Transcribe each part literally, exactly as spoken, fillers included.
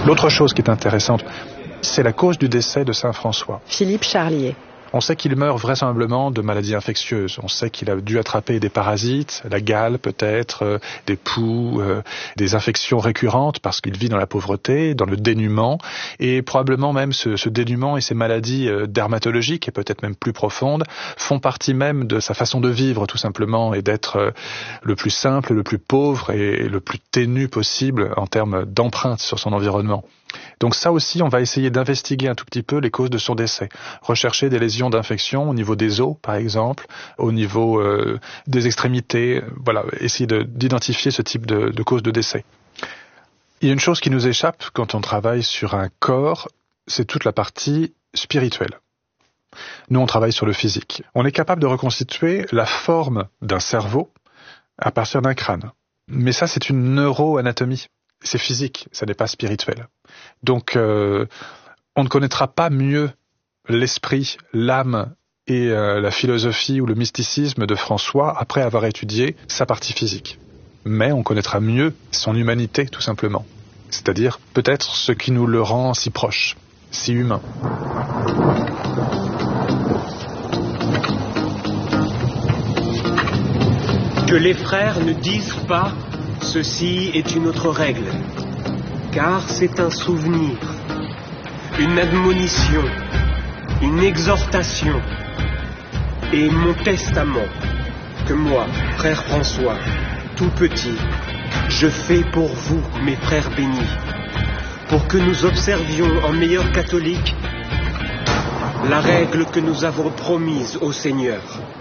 L'autre chose qui est intéressante, c'est la cause du décès de saint François. Philippe Charlier. On sait qu'il meurt vraisemblablement de maladies infectieuses. On sait qu'il a dû attraper des parasites, la gale peut-être, euh, des poux, euh, des infections récurrentes parce qu'il vit dans la pauvreté, dans le dénuement. Et probablement même ce, ce dénuement et ces maladies euh, dermatologiques et peut-être même plus profondes font partie même de sa façon de vivre tout simplement et d'être euh, le plus simple, le plus pauvre et, et le plus ténu possible en termes d'empreinte sur son environnement. Donc ça aussi, on va essayer d'investiguer un tout petit peu les causes de son décès. Rechercher des lésions d'infection au niveau des os, par exemple, au niveau euh, des extrémités. Voilà, essayer de, d'identifier ce type de, de cause de décès. Il y a une chose qui nous échappe quand on travaille sur un corps, c'est toute la partie spirituelle. Nous, on travaille sur le physique. On est capable de reconstituer la forme d'un cerveau à partir d'un crâne. Mais ça, c'est une neuroanatomie. C'est physique, ça n'est pas spirituel. Donc, euh, on ne connaîtra pas mieux l'esprit, l'âme et euh, la philosophie ou le mysticisme de François après avoir étudié sa partie physique. Mais on connaîtra mieux son humanité, tout simplement. C'est-à-dire, peut-être, ce qui nous le rend si proche, si humain. Que les frères ne disent pas « ceci est une autre règle », car c'est un souvenir, une admonition, une exhortation et mon testament que moi, frère François, tout petit, je fais pour vous, mes frères bénis, pour que nous observions en meilleurs catholiques la règle que nous avons promise au Seigneur.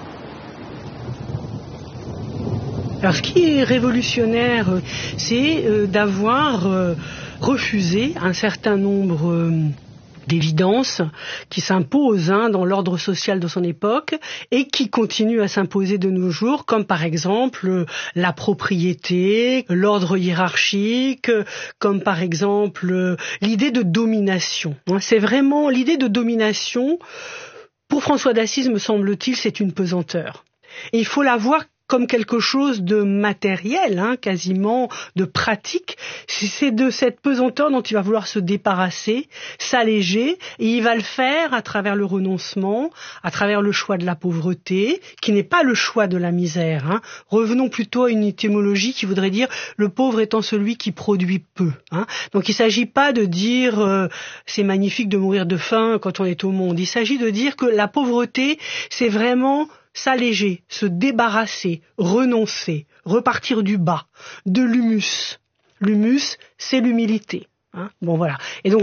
Alors ce qui est révolutionnaire, c'est euh, d'avoir euh, refusé un certain nombre euh, d'évidences qui s'imposent hein, dans l'ordre social de son époque et qui continuent à s'imposer de nos jours, comme par exemple euh, la propriété, l'ordre hiérarchique, comme par exemple euh, l'idée de domination. Hein, c'est vraiment l'idée de domination, pour François d'Assise, me semble-t-il, c'est une pesanteur. Et il faut la voir comme quelque chose de matériel, hein, quasiment de pratique. C'est de cette pesanteur dont il va vouloir se débarrasser, s'alléger, et il va le faire à travers le renoncement, à travers le choix de la pauvreté, qui n'est pas le choix de la misère. Hein. Revenons plutôt à une étymologie qui voudrait dire le pauvre étant celui qui produit peu. Hein. Donc il ne s'agit pas de dire euh, c'est magnifique de mourir de faim quand on est au monde. Il s'agit de dire que la pauvreté, c'est vraiment s'alléger, se débarrasser, renoncer, repartir du bas, de l'humus. L'humus, c'est l'humilité. Hein. Bon voilà. Et donc